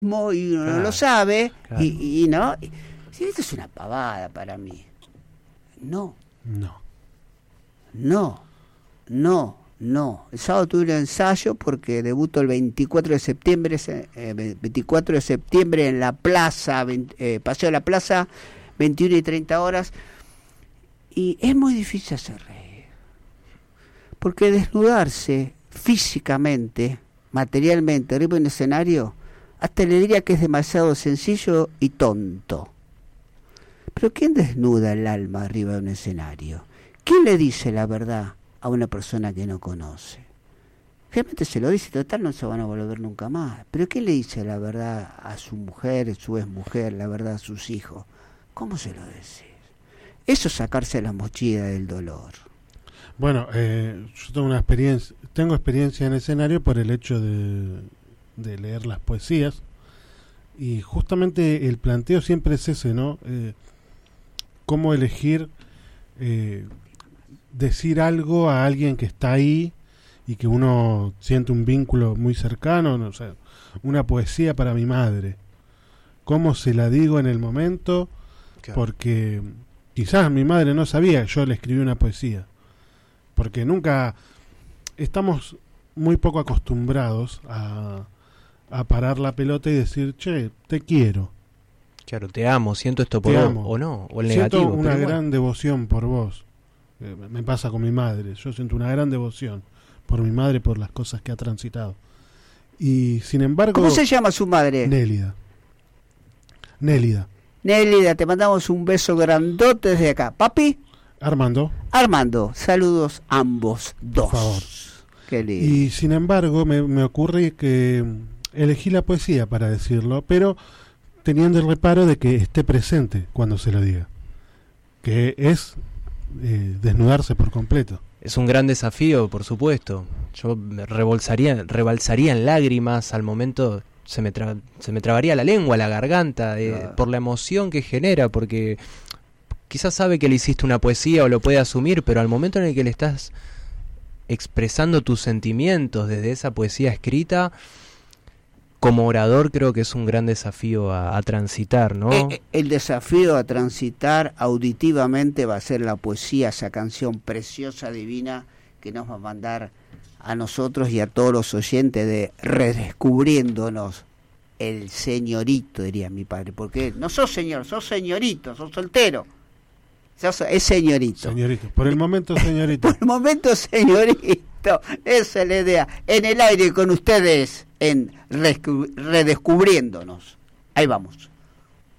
y uno no lo sabe, claro. y no. Si esto es una pavada para mí. No. El sábado tuve un ensayo porque debuto el 24 de septiembre, en la plaza, Paseo de la Plaza, 21 y 30 horas. Y es muy difícil hacer reír. Porque desnudarse físicamente, materialmente, arriba de un escenario, hasta le diría que es demasiado sencillo y tonto. Pero ¿quién desnuda el alma arriba de un escenario? ¿Quién le dice la verdad a una persona que no conoce? Realmente se lo dice, total no se van a volver a ver nunca más. Pero ¿quién le dice la verdad a su mujer, su exmujer, la verdad a sus hijos? ¿Cómo se lo decís? Eso es sacarse la mochila del dolor. Bueno, yo tengo experiencia en escenario por el hecho de leer las poesías, y justamente el planteo siempre es ese, ¿no? Cómo elegir decir algo a alguien que está ahí y que uno siente un vínculo muy cercano, ¿no? O sea, una poesía para mi madre. ¿Cómo se la digo en el momento? Claro. Porque quizás mi madre no sabía que yo le escribí una poesía. Porque nunca estamos muy poco acostumbrados a parar la pelota y decir, che, te quiero. Claro, te amo, siento esto por vos, o no, o el negativo. Siento una gran devoción por vos. Me pasa con mi madre. Yo siento una gran devoción por mi madre, por las cosas que ha transitado. Y sin embargo... ¿Cómo se llama su madre? Nélida, te mandamos un beso grandote desde acá. ¿Papi? Armando, saludos ambos dos. Por favor. Qué lindo. Y sin embargo me ocurre que elegí la poesía para decirlo, pero teniendo el reparo de que esté presente cuando se lo diga, que es desnudarse por completo. Es un gran desafío, por supuesto. Yo me rebalsaría en lágrimas al momento, se me trabaría la lengua, la garganta, claro, por la emoción que genera, porque quizás sabe que le hiciste una poesía o lo puede asumir, pero al momento en el que le estás expresando tus sentimientos desde esa poesía escrita, como orador creo que es un gran desafío a transitar, ¿no? El desafío a transitar auditivamente va a ser la poesía, esa canción preciosa, divina, que nos va a mandar a nosotros y a todos los oyentes de Redescubriéndonos. El señorito, diría mi padre, porque no sos señor, sos señorito, sos soltero. Es señorito. Señorito, por el momento señorito. Por el momento señorito, esa es la idea. En el aire con ustedes, en Redescubriéndonos. Ahí vamos.